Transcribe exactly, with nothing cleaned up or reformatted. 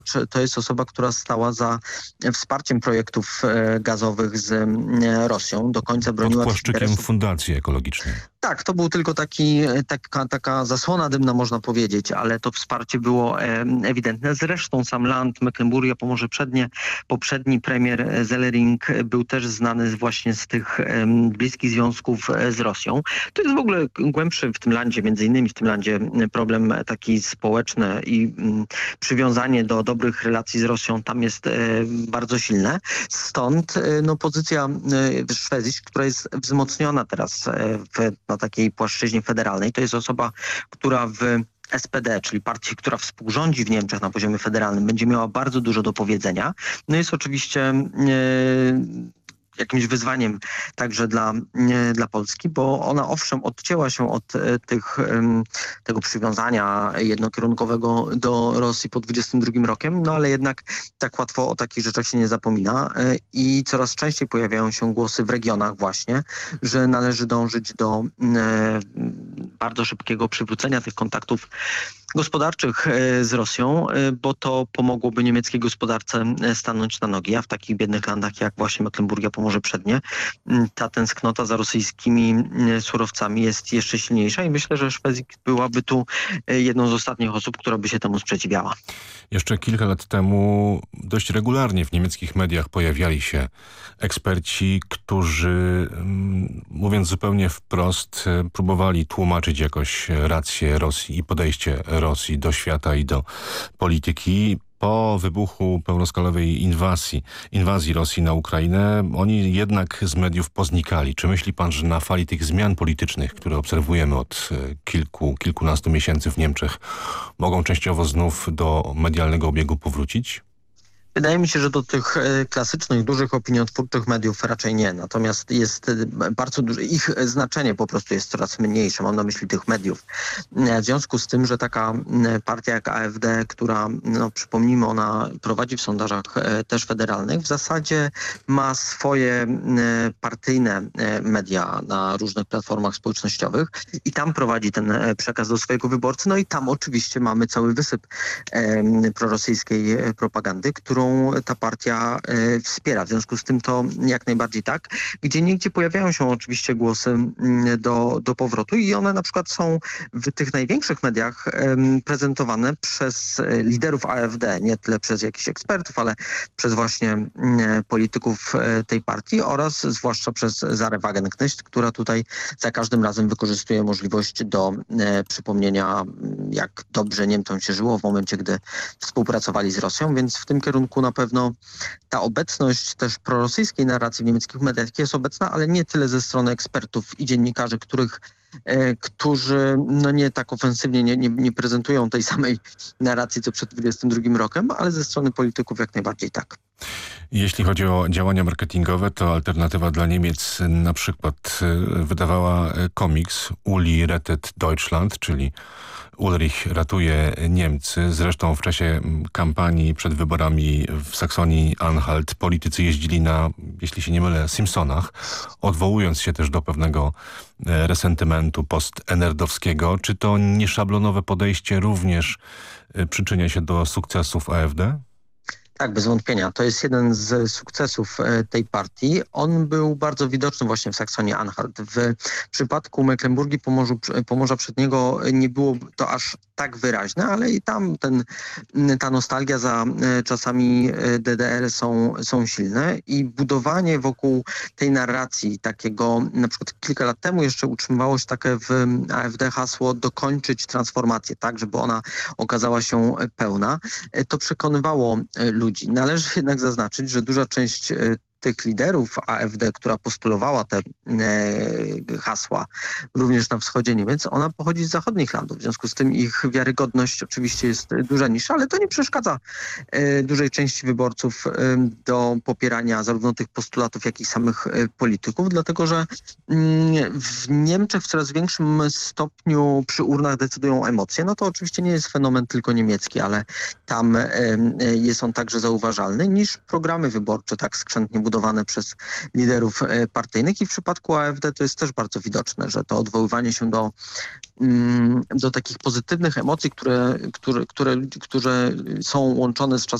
to jest osoba, która stała za wsparciem projektów gazowych z Rosją. Do końca broniła... Pod płaszczykiem Fundacji Ekologicznej. Tak, to był tylko taki, taka, taka zasłona dymna, można powiedzieć, ale to wsparcie było ewidentne. Zresztą sam land Mecklenburgia, Pomorze Przednie, poprzedni premier Sellering był też znany właśnie z tych bliskich związków z Rosją. To jest w ogóle głębszy w tym landzie, między innymi w tym landzie problem taki społeczny i przywiązanie do dobrych relacji z Rosją tam jest bardzo silne. Stąd no, pozycja Szwedzji, która jest wzmocniona teraz w, na takiej płaszczyźnie federalnej, to jest osoba, która w S P D, czyli partii, która współrządzi w Niemczech na poziomie federalnym, będzie miała bardzo dużo do powiedzenia. No jest oczywiście Yy, jakimś wyzwaniem także dla, dla Polski, bo ona owszem odcięła się od tych, tego przywiązania jednokierunkowego do Rosji po dwudziestym drugim rokiem, no ale jednak tak łatwo o takich rzeczach się nie zapomina i coraz częściej pojawiają się głosy w regionach właśnie, że należy dążyć do bardzo szybkiego przywrócenia tych kontaktów gospodarczych z Rosją, bo to pomogłoby niemieckiej gospodarce stanąć na nogi, a w takich biednych landach jak właśnie Mecklenburgia, Pomorze Przednie, ta tęsknota za rosyjskimi surowcami jest jeszcze silniejsza i myślę, że Szwecja byłaby tu jedną z ostatnich osób, która by się temu sprzeciwiała. Jeszcze kilka lat temu dość regularnie w niemieckich mediach pojawiali się eksperci, którzy, mówiąc zupełnie wprost, próbowali tłumaczyć jakoś rację Rosji i podejście Rosji do świata i do polityki. Po wybuchu pełnoskalowej inwazji, inwazji Rosji na Ukrainę, oni jednak z mediów poznikali. Czy myśli pan, że na fali tych zmian politycznych, które obserwujemy od kilku, kilkunastu miesięcy w Niemczech, mogą częściowo znów do medialnego obiegu powrócić? Wydaje mi się, że do tych klasycznych, dużych opiniotwórczych mediów raczej nie. Natomiast jest bardzo duże, ich znaczenie po prostu jest coraz mniejsze. Mam na myśli tych mediów. W związku z tym, że taka partia jak A F D, która, no, przypomnijmy, ona prowadzi w sondażach też federalnych, w zasadzie ma swoje partyjne media na różnych platformach społecznościowych i tam prowadzi ten przekaz do swojego wyborcy. No i tam oczywiście mamy cały wysyp prorosyjskiej propagandy, którą ta partia y, wspiera. W związku z tym to jak najbardziej tak. Gdzie niegdzie pojawiają się oczywiście głosy y, do, do powrotu i one na przykład są w tych największych mediach y, prezentowane przez y, liderów A F D, nie tyle przez jakichś ekspertów, ale przez właśnie y, polityków y, tej partii oraz zwłaszcza przez Sarę Wagenknecht, która tutaj za każdym razem wykorzystuje możliwość do y, przypomnienia, jak dobrze Niemcom się żyło w momencie, gdy współpracowali z Rosją, więc w tym kierunku na pewno ta obecność też prorosyjskiej narracji w niemieckich mediach jest obecna, ale nie tyle ze strony ekspertów i dziennikarzy, których, e, którzy no nie tak ofensywnie nie, nie, nie prezentują tej samej narracji co przed dwudziestym drugim rokiem, ale ze strony polityków jak najbardziej tak. Jeśli chodzi o działania marketingowe, to Alternatywa dla Niemiec na przykład wydawała komiks Uli rettet Deutschland, czyli Ulrich ratuje Niemcy. Zresztą w czasie kampanii przed wyborami w Saksonii-Anhalt politycy jeździli na, jeśli się nie mylę, Simpsonach, odwołując się też do pewnego resentymentu post-enerdowskiego. Czy to nieszablonowe podejście również przyczynia się do sukcesów A F D? Tak, bez wątpienia. To jest jeden z sukcesów tej partii. On był bardzo widoczny właśnie w Saksonii-Anhalt. W przypadku Mecklenburgii Pomorzu, Pomorza Przedniego nie było to aż tak wyraźne, ale i tam ten, ta nostalgia za czasami D D R są, są silne i budowanie wokół tej narracji takiego, na przykład kilka lat temu jeszcze utrzymywało się takie w A F D hasło dokończyć transformację, tak, żeby ona okazała się pełna. To przekonywało ludzi. Należy jednak zaznaczyć, że duża część tych liderów A F D, która postulowała te e, hasła również na wschodzie Niemiec, ona pochodzi z zachodnich landów. W związku z tym ich wiarygodność oczywiście jest duża niższa, ale to nie przeszkadza e, dużej części wyborców e, do popierania zarówno tych postulatów, jak i samych e, polityków, dlatego że mm, w Niemczech w coraz większym stopniu przy urnach decydują emocje. No to oczywiście nie jest fenomen tylko niemiecki, ale tam e, jest on także zauważalny niż programy wyborcze tak skrzętnie budowane budowane przez liderów e, partyjnych i w przypadku A F D to jest też bardzo widoczne, że to odwoływanie się do, mm, do takich pozytywnych emocji, które, które, które, które są łączone z czasem